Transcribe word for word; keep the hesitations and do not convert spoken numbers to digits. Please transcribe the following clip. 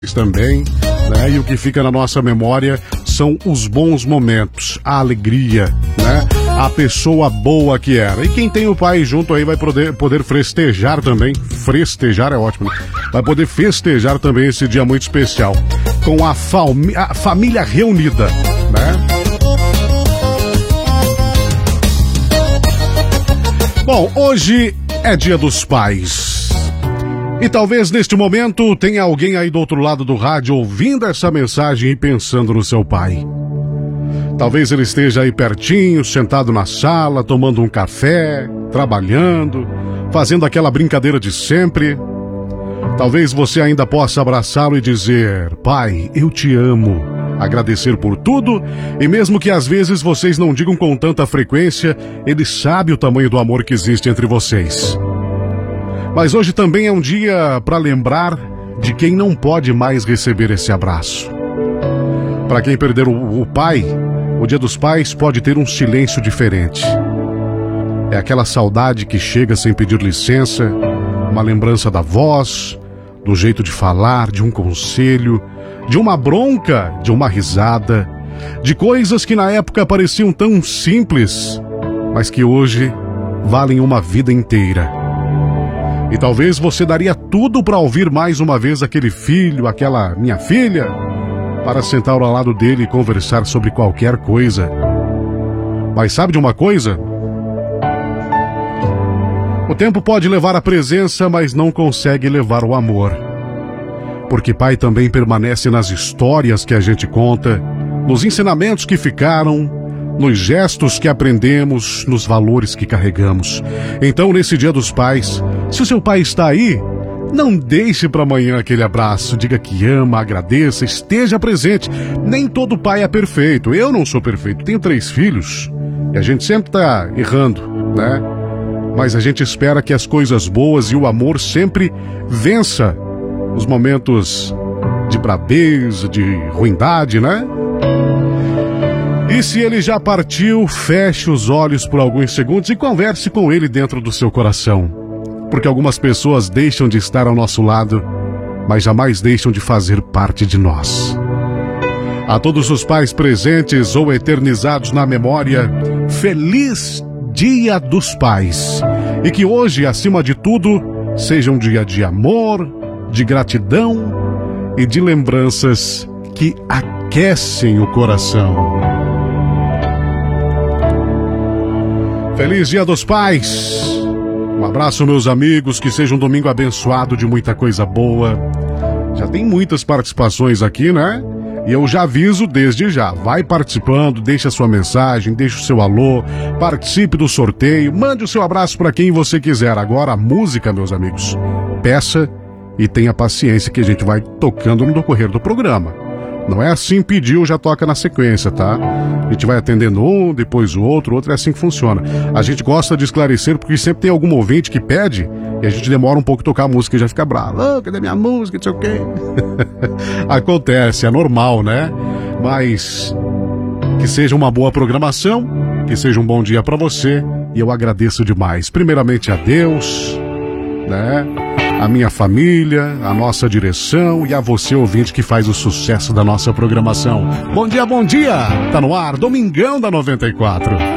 também, né? E o que fica na nossa memória são os bons momentos, a alegria, né? A pessoa boa que era. E quem tem o pai junto aí vai poder, poder festejar também. Festejar é ótimo, né? Vai poder festejar também esse dia muito especial com a, fami- a família reunida, né? Bom, hoje é Dia dos Pais. E talvez neste momento tenha alguém aí do outro lado do rádio ouvindo essa mensagem e pensando no seu pai. Talvez ele esteja aí pertinho, sentado na sala, tomando um café, trabalhando, fazendo aquela brincadeira de sempre. Talvez você ainda possa abraçá-lo e dizer: pai, eu te amo. Agradecer por tudo, e mesmo que às vezes vocês não digam com tanta frequência, ele sabe o tamanho do amor que existe entre vocês. Mas hoje também é um dia para lembrar de quem não pode mais receber esse abraço. Para quem perder o, o pai, o Dia dos Pais pode ter um silêncio diferente. É aquela saudade que chega sem pedir licença, uma lembrança da voz, do jeito de falar, de um conselho, de uma bronca, de uma risada, de coisas que na época pareciam tão simples, mas que hoje valem uma vida inteira. E talvez você daria tudo para ouvir mais uma vez aquele filho, aquela minha filha, para sentar ao lado dele e conversar sobre qualquer coisa. Mas sabe de uma coisa? O tempo pode levar a presença, mas não consegue levar o amor. Porque pai também permanece nas histórias que a gente conta, nos ensinamentos que ficaram, nos gestos que aprendemos, nos valores que carregamos. Então, nesse Dia dos Pais, se o seu pai está aí, não deixe para amanhã aquele abraço. Diga que ama, agradeça, esteja presente. Nem todo pai é perfeito. Eu não sou perfeito, tenho três filhos e a gente sempre está errando, né? Mas a gente espera que as coisas boas e o amor sempre vença os momentos de brabeza, de ruindade, né? E se ele já partiu, feche os olhos por alguns segundos e converse com ele dentro do seu coração. Porque algumas pessoas deixam de estar ao nosso lado, mas jamais deixam de fazer parte de nós. A todos os pais presentes ou eternizados na memória, feliz Dia dos Pais. E que hoje, acima de tudo, seja um dia de amor, de gratidão e de lembranças que aquecem o coração. Feliz Dia dos Pais! Um abraço, meus amigos, que seja um domingo abençoado de muita coisa boa. Já tem muitas participações aqui, né? E eu já aviso desde já. Vai participando, deixa a sua mensagem, deixa o seu alô, participe do sorteio, mande o seu abraço para quem você quiser. Agora a música, meus amigos, peça e tenha paciência que a gente vai tocando no decorrer do programa. Não é assim, pediu, já toca na sequência, tá? A gente vai atendendo um, depois o outro, o outro é assim que funciona. A gente gosta de esclarecer porque sempre tem algum ouvinte que pede e a gente demora um pouco a tocar a música e já fica bravo. Oh, cadê minha música? Não sei o quê. Acontece, é normal, né? Mas que seja uma boa programação, que seja um bom dia pra você e eu agradeço demais. Primeiramente a Deus, né? A minha família, a nossa direção e a você, ouvinte, que faz o sucesso da nossa programação. Bom dia, bom dia! Tá no ar, Domingão da noventa e quatro.